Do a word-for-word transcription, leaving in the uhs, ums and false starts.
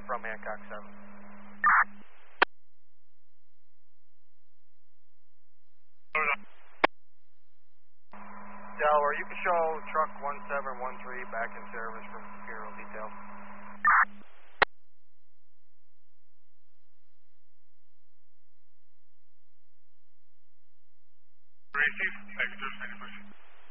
from Hancock seven. Delaware, you can show truck one seven one three back in service from Imperial Detail. Receive, back in service, thank you.